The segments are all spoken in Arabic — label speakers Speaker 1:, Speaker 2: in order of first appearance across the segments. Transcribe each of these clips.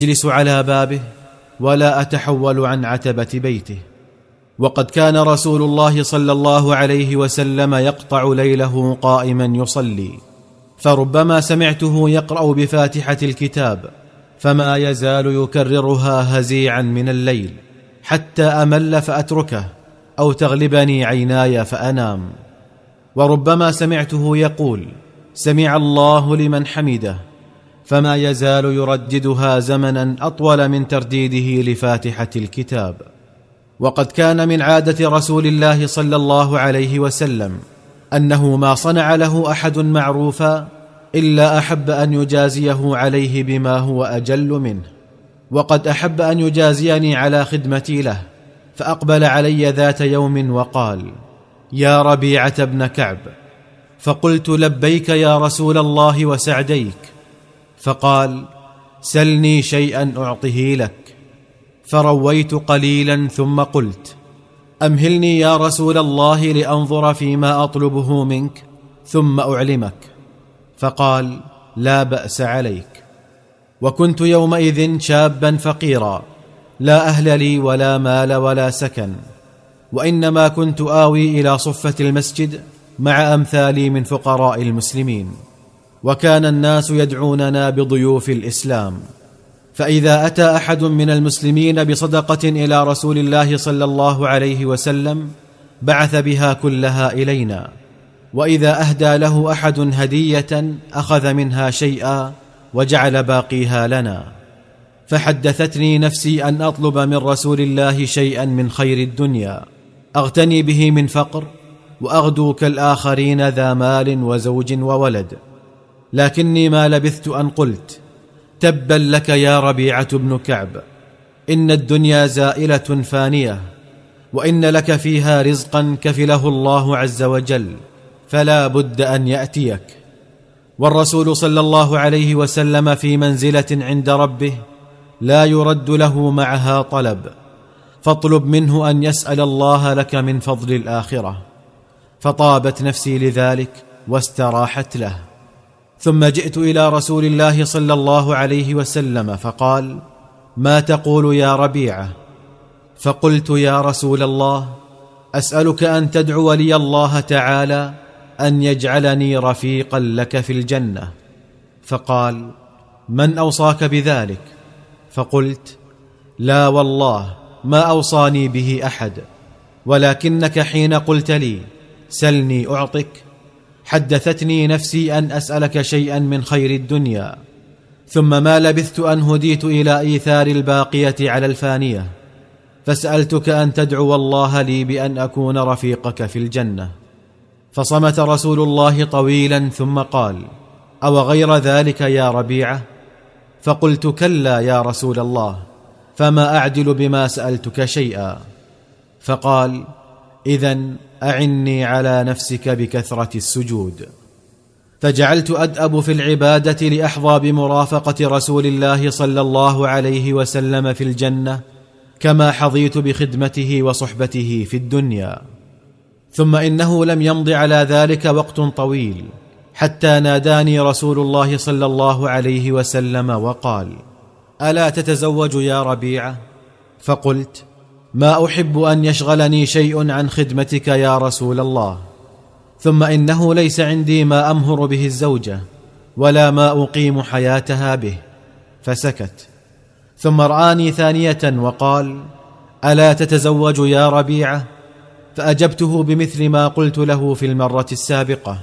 Speaker 1: أجلس على بابه ولا أتحول عن عتبة بيته. وقد كان رسول الله صلى الله عليه وسلم يقطع ليله قائما يصلي، فربما سمعته يقرأ بفاتحة الكتاب فما يزال يكررها هزيعا من الليل حتى أمل فأتركه أو تغلبني عيناي فأنام. وربما سمعته يقول: سمع الله لمن حمده، فما يزال يرددها زمنا أطول من ترديده لفاتحة الكتاب. وقد كان من عادة رسول الله صلى الله عليه وسلم أنه ما صنع له أحد معروفا إلا أحب أن يجازيه عليه بما هو أجل منه. وقد أحب أن يجازيني على خدمتي له، فأقبل علي ذات يوم وقال: يا ربيعة بن كعب. فقلت: لبيك يا رسول الله وسعديك. فقال: سلني شيئا أعطه لك. فرويت قليلا ثم قلت: أمهلني يا رسول الله لأنظر فيما أطلبه منك ثم أعلمك. فقال: لا بأس عليك. وكنت يومئذ شابا فقيرا، لا أهل لي ولا مال ولا سكن، وإنما كنت آوي إلى صفة المسجد مع أمثالي من فقراء المسلمين، وكان الناس يدعوننا بضيوف الإسلام. فإذا أتى أحد من المسلمين بصدقة إلى رسول الله صلى الله عليه وسلم بعث بها كلها إلينا، وإذا أهدى له أحد هدية أخذ منها شيئا وجعل باقيها لنا. فحدثتني نفسي أن أطلب من رسول الله شيئا من خير الدنيا أغتني به من فقر، وأغدو كالآخرين ذا مال وزوج وولد. لكني ما لبثت أن قلت: تبا لك يا ربيعة بن كعب، إن الدنيا زائلة فانية، وإن لك فيها رزقا كفله الله عز وجل، فلا بد أن يأتيك. والرسول صلى الله عليه وسلم في منزلة عند ربه لا يرد له معها طلب، فاطلب منه أن يسأل الله لك من فضل الآخرة. فطابت نفسي لذلك واستراحت له. ثم جئت إلى رسول الله صلى الله عليه وسلم فقال: ما تقول يا ربيعة؟ فقلت: يا رسول الله، أسألك أن تدعو لي الله تعالى أن يجعلني رفيقا لك في الجنة. فقال: من أوصاك بذلك؟ فقلت: لا والله ما أوصاني به أحد، ولكنك حين قلت لي سلني أعطك حدثتني نفسي أن أسألك شيئا من خير الدنيا. ثم ما لبثت أن هديت إلى إيثار الباقية على الفانية، فسألتك أن تدعو الله لي بأن أكون رفيقك في الجنة. فصمت رسول الله طويلا ثم قال: أو غير ذلك يا ربيعة؟ فقلت: كلا يا رسول الله، فما أعدل بما سألتك شيئا. فقال: إذن أعني على نفسك بكثرة السجود. فجعلت أدأب في العبادة لأحظى بمرافقة رسول الله صلى الله عليه وسلم في الجنة كما حظيت بخدمته وصحبته في الدنيا. ثم إنه لم يمض على ذلك وقت طويل حتى ناداني رسول الله صلى الله عليه وسلم وقال: ألا تتزوج يا ربيعة؟ فقلت: ما أحب أن يشغلني شيء عن خدمتك يا رسول الله، ثم إنه ليس عندي ما أمهر به الزوجة ولا ما أقيم حياتها به. فسكت. ثم رآني ثانية وقال: ألا تتزوج يا ربيعة؟ فأجبته بمثل ما قلت له في المرة السابقة،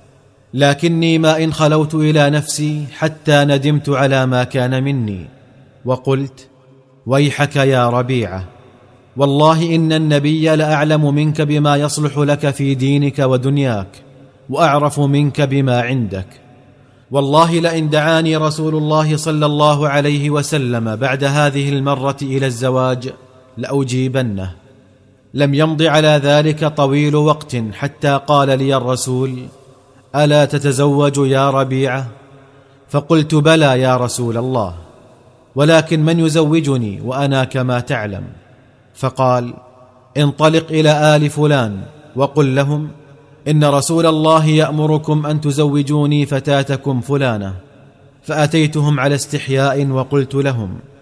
Speaker 1: لكني ما إن خلوت إلى نفسي حتى ندمت على ما كان مني، وقلت: ويحك يا ربيعة، والله إن النبي لأعلم منك بما يصلح لك في دينك ودنياك، وأعرف منك بما عندك. والله لئن دعاني رسول الله صلى الله عليه وسلم بعد هذه المرة إلى الزواج لأجيبنه. لم يمض على ذلك طويل وقت حتى قال لي الرسول: ألا تتزوج يا ربيعة؟ فقلت: بلى يا رسول الله، ولكن من يزوجني وأنا كما تعلم؟ فقال: انطلق إلى آل فلان وقل لهم إن رسول الله يأمركم أن تزوجوني فتاتكم فلانة. فاتيتهم على استحياء وقلت لهم: